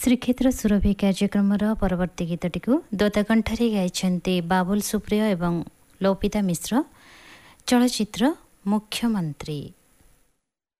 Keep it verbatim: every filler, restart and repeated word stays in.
ଶ୍ରୀକ୍ଷେତ୍ର ସୁରଭି କାର୍ଯ୍ୟକ୍ରମର ପରବର୍ତ୍ତୀ ଗୀତଟିକୁ ଦୋତାକଣ୍ଠରେ ଗାଇଛନ୍ତି ବାବୁଲ ସୁପ୍ରିୟ ଏବଂ ଲୌପିତା ମିଶ୍ର। ଚଳଚ୍ଚିତ୍ର ମୁଖ୍ୟମନ୍ତ୍ରୀ।